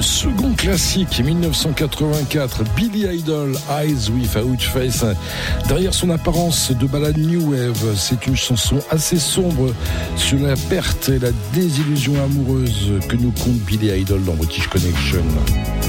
Second classique, 1984, Billy Idol, Eyes Without Face. Derrière son apparence de ballade New Wave, c'est une chanson assez sombre sur la perte et la désillusion amoureuse que nous compte Billy Idol dans British Connection.